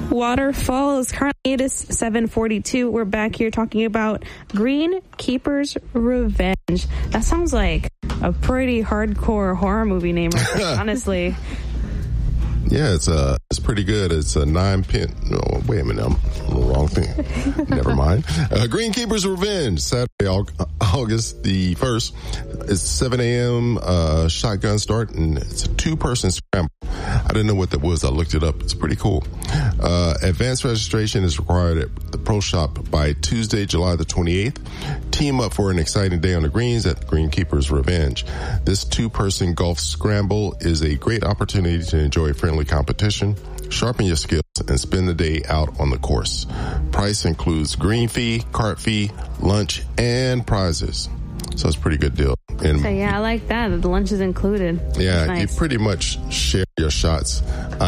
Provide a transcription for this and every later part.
Waterfall is currently, it is 7:42. We're back here talking about Greenkeeper's Revenge. That sounds like a pretty hardcore horror movie name, honestly. Yeah, it's pretty good. It's a 9-pin. Oh, wait a minute, I'm on the wrong thing. Never mind. Greenkeeper's Revenge, Saturday, August the 1st. It's 7 a.m. Shotgun start, and it's a 2-person scramble. I didn't know what that was. I looked it up. It's pretty cool. Advanced registration is required at the Pro Shop by Tuesday, July the 28th. Team up for an exciting day on the greens at Greenkeeper's Revenge. This 2-person golf scramble is a great opportunity to enjoy friendly competition, sharpen your skills, and spend the day out on the course. Price includes green fee, cart fee, lunch, and prizes. So it's a pretty good deal. And so yeah, I like that. The lunch is included. Yeah, nice. You pretty much share your shots.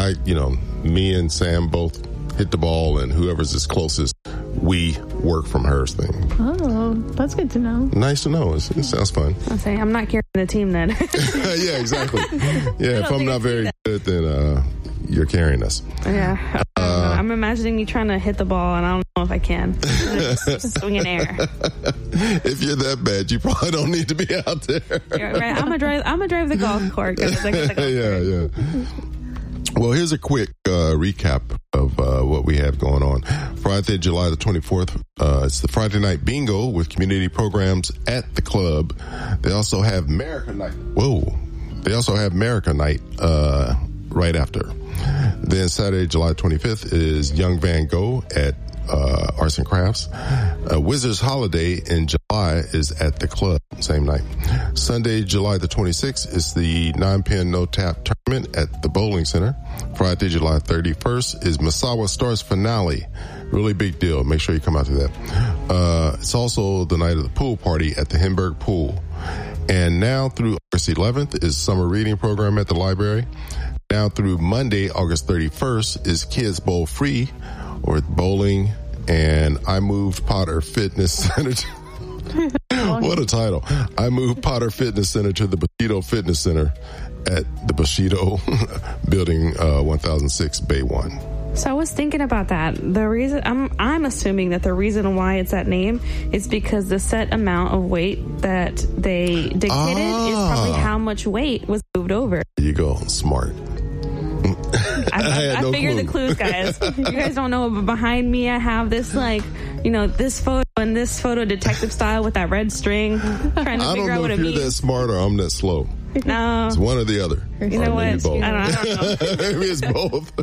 Me and Sam both hit the ball, and whoever's is closest, we work from hers thing. Oh, that's good to know. Nice to know. It sounds fun. I'll say I'm not carrying the team then. Yeah, exactly. Yeah, if I'm not very good, then you're carrying us. Yeah. I'm imagining me trying to hit the ball, and I don't know if I can. Just swing in air. If you're that bad, you probably don't need to be out there. You're right. I'm gonna drive the golf court. Yeah. Well, here's a quick recap of what we have going on. Friday, July the 24th, it's the Friday Night Bingo with community programs at the club. They also have America Night. They also have America Night right after. Then Saturday, July 25th is Young Van Gogh at Arts and Crafts. Wizards Holiday in July is at the club, same night. Sunday, July the 26th is the 9-pin no-tap tournament at the Bowling Center. Friday, July 31st is Misawa Stars finale. Really big deal. Make sure you come out to that. It's also the night of the pool party at the Hinberg Pool. And now through August 11th is summer reading program at the library. Now through Monday, August 31st is Kids Bowl Free or bowling, and I moved Potter Fitness Center. What a title. I moved Potter Fitness Center to the Bushido Fitness Center at the Bushido Building 1006 Bay 1. So I was thinking about that. The reason I'm assuming that the reason why it's that name is because the set amount of weight that they dictated is probably how much weight was moved over. There you go. Smart. I figured the clues, guys. You guys don't know, but behind me I have this this photo and this photo detective style with that red string, trying to figure out what it means. I don't know if you're that smart or I'm that slow. No. It's one or the other. You know what? Both. I don't know. Maybe it's both.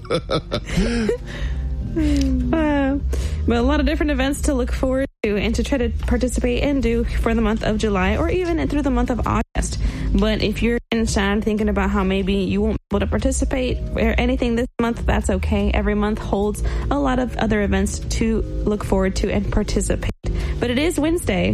But a lot of different events to look forward to and to try to participate and do for the month of July or even through the month of August. But if you're inside thinking about how maybe you won't be able to participate or anything this month, that's okay. Every month holds a lot of other events to look forward to and participate. But it is Wednesday.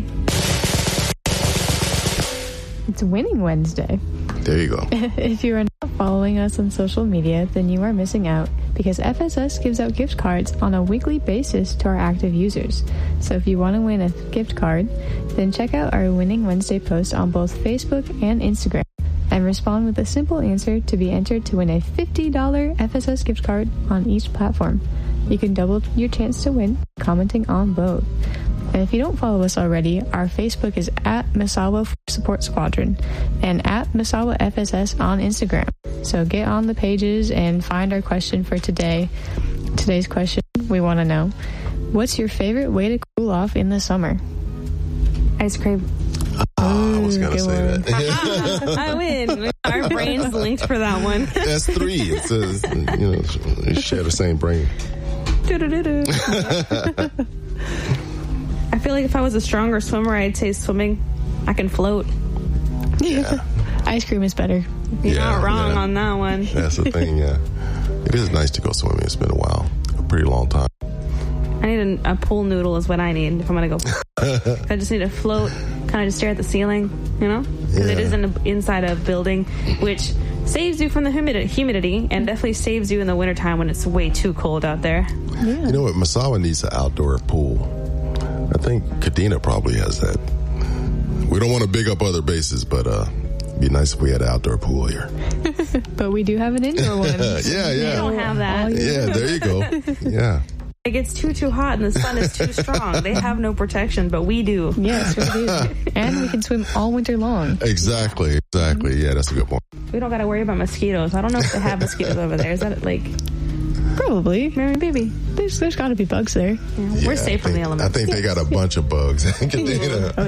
It's Winning Wednesday. There you go. If you are not following us on social media, then you are missing out because FSS gives out gift cards on a weekly basis to our active users. So if you want to win a gift card, then check out our Winning Wednesday post on both Facebook and Instagram and respond with a simple answer to be entered to win a $50 FSS gift card on each platform. You can double your chance to win commenting on both. And if you don't follow us already, our Facebook is at Misawa Support Squadron and at Misawa FSS on Instagram. So get on the pages and find our question for today. Today's question, we want to know, what's your favorite way to cool off in the summer? Ice cream. I was going to say that. I win. Our brains linked for that one. That's 3. It says, you share the same brain. I feel like if I was a stronger swimmer, I'd say swimming. I can float. Yeah. Ice cream is better. You're not wrong on that one. That's the thing, yeah. It is nice to go swimming. It's been a while. A pretty long time. I need a pool noodle is what I need if I'm going to go. I just need to float, kind of just stare at the ceiling, Because it is inside a building, which saves you from the humidity and definitely saves you in the wintertime when it's way too cold out there. Yeah. You know what? Misawa needs an outdoor pool. I think Kadena probably has that. We don't want to big up other bases, but It'd be nice if we had an outdoor pool here. But we do have an indoor one. Yeah. We don't have that. Yeah, there you go. Yeah. It gets too hot and the sun is too strong. They have no protection, but we do. Yes, we do. And we can swim all winter long. Exactly. Yeah, that's a good point. We don't got to worry about mosquitoes. I don't know if they have mosquitoes over there. Is that like... Probably. Maybe. There's got to be bugs there. Yeah, we're safe from the elements. I think they got a bunch of bugs.